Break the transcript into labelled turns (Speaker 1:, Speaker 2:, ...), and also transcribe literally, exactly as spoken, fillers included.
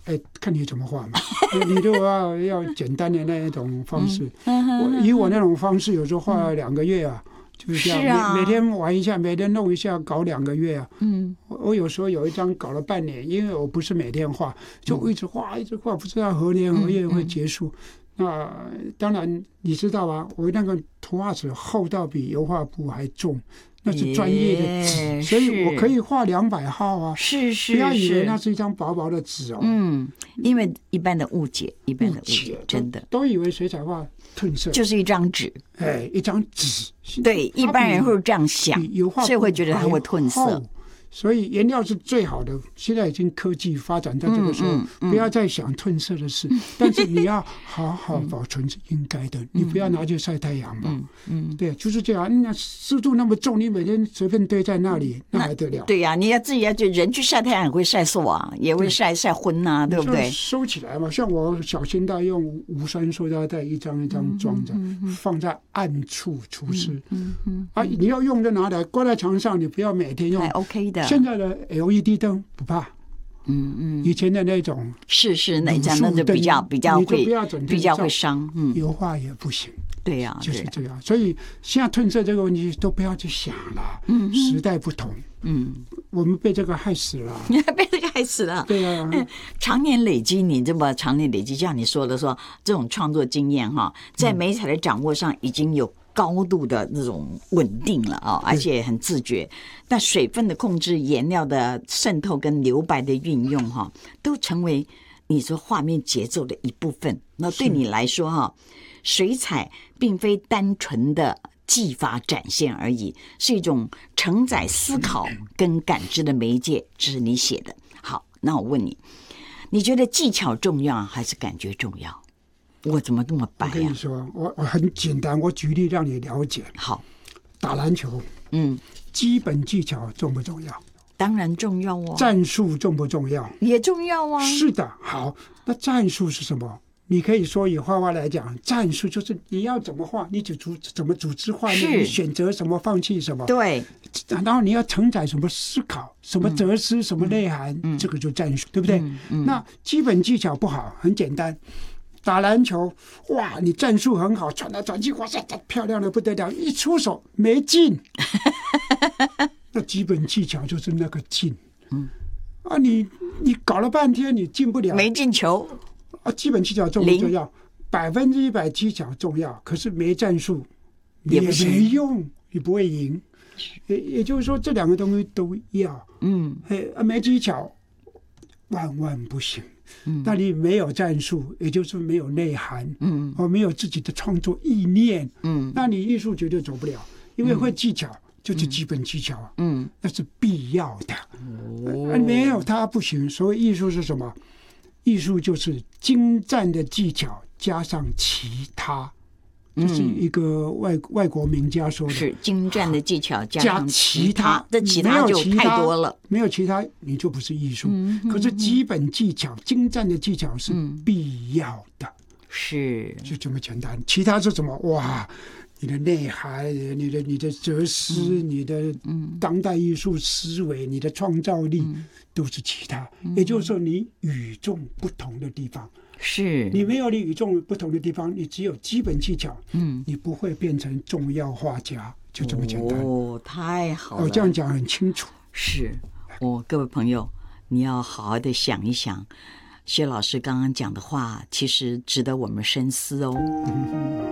Speaker 1: 哎，看你怎么画嘛。你如果要要简单的那一种方式，嗯、我以我那种方式，有时候画了两个月啊。就是这样，啊、每, 每天玩一下，每天弄一下，搞两个月啊。嗯，我, 我有时候有一张搞了半年，因为我不是每天画，就一直画，一直画，不知道何年何月会结束。嗯嗯、那当然你知道吧？我那个图画纸厚到比油画布还重。那是专业的纸，所以我可以画两百号啊！
Speaker 2: 是是，
Speaker 1: 不要以为那是一张薄薄的纸哦。
Speaker 2: 嗯，因为一般的误解，一般的误解，真的
Speaker 1: 都以为水彩画褪色
Speaker 2: 就是一张纸，
Speaker 1: 哎，一张纸。
Speaker 2: 对，一般人会这样想，所以会觉得它会褪色。
Speaker 1: 所以颜料是最好的，现在已经科技发展到这个时候，嗯嗯嗯、不要再想褪色的事，嗯、但是你要好好保存是应该的，嗯、你不要拿去晒太阳嘛。嗯嗯、对，就是这样。那湿度那么重，你每天随便堆在那里，那还得了？
Speaker 2: 对呀、啊，你要自己要就人去晒太阳也会晒塑啊，也会晒晒昏呐、啊，对不对？
Speaker 1: 收起来嘛，像我小心到用无酸塑胶袋一张一张装着，嗯嗯嗯、放在暗处除湿。嗯嗯嗯、啊，你要用就拿来挂在墙上，你不要每天用，
Speaker 2: 还 OK 的。
Speaker 1: 现在的 L E D 灯不怕，嗯嗯，以前的那种
Speaker 2: 是是那种那就比较比较会比较会伤，嗯，
Speaker 1: 油画也不行，
Speaker 2: 对呀、啊，
Speaker 1: 就是这样。所以现在褪色这个问题都不要去想了，嗯，时代不同，嗯，我们被这个害死了，
Speaker 2: 被这个害死了，
Speaker 1: 对啊，
Speaker 2: 嗯、常年累积，你这么常年累积，像你说的说这种创作经验哈，在媒材的掌握上已经有高度的那种稳定了啊、哦，而且很自觉。那水分的控制、颜料的渗透跟留白的运用哈，都成为你说画面节奏的一部分。那对你来说哈，水彩并非单纯的技法展现而已，是一种承载思考跟感知的媒介。这是你写的。好，那我问你，你觉得技巧重要还是感觉重要？我怎么那么白呀、啊？
Speaker 1: 我跟你说，我我很简单，我举例让你了解。
Speaker 2: 好，
Speaker 1: 打篮球，嗯，基本技巧重不重要？
Speaker 2: 当然重要哦。
Speaker 1: 战术重不重要？
Speaker 2: 也重要啊。
Speaker 1: 是的，好，那战术是什么？你可以说以画画来讲，战术就是你要怎么画，你只组怎么组织画面，你选择什么，放弃什么。
Speaker 2: 对。
Speaker 1: 然后你要承载什么思考，什么哲思，嗯、什么内涵，嗯、这个就战术，对不对？嗯嗯、那基本技巧不好，很简单。打篮球，哇！你战术很好，传来传去，哇塞，漂亮的不得了！一出手没进，那基本技巧就是那个进。嗯，啊，你你搞了半天，你进不了，
Speaker 2: 没进球。
Speaker 1: 啊，基本技巧重不重要？百分之一百技巧重要，可是没战术也没用，你不会赢。也也就是说，这两个东西都要。嗯，啊，没技巧，万万不行。嗯，那你没有战术，也就是没有内涵，嗯，或没有自己的创作意念，嗯，那你艺术绝对走不了，因为会技巧、嗯、就是基本技巧，嗯，那是必要的，哦、啊，没有它不行。所以艺术是什么？艺术就是精湛的技巧加上其他。这是一个外外国名家说的，
Speaker 2: 是精湛的技巧加上其他，这其
Speaker 1: 他
Speaker 2: 就太多了。
Speaker 1: 没有其他，你就不是艺术。嗯、可是基本技巧、精湛的技巧是必要的，
Speaker 2: 是、
Speaker 1: 嗯、就这么简单。其他是什么？哇，你的内涵、你的你的哲思、嗯、你的当代艺术思维、你的创造力，嗯、都是其他。嗯、也就是说，你与众不同的地方。
Speaker 2: 是
Speaker 1: 你没有你与众不同的地方，你只有基本技巧，嗯，你不会变成重要画家，就这么简单。
Speaker 2: 哦，太好了！
Speaker 1: 我、哦、这样讲很清楚。
Speaker 2: 是，哦，各位朋友，你要好好的想一想，薛老师刚刚讲的话，其实值得我们深思哦。嗯